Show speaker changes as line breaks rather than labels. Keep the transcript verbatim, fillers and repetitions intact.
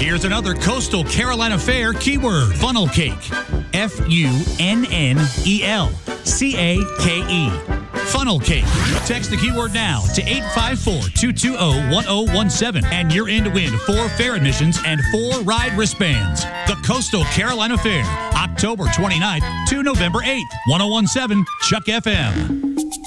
Here's another Coastal Carolina Fair keyword. Funnel cake. F U N N E L C A K E. Funnel cake. Text the keyword now to eight five four, two two zero, one zero one seven and you're in to win four fair admissions and four ride wristbands. The Coastal Carolina Fair, October twenty-ninth to November eighth. ten seventeen Chuck F M.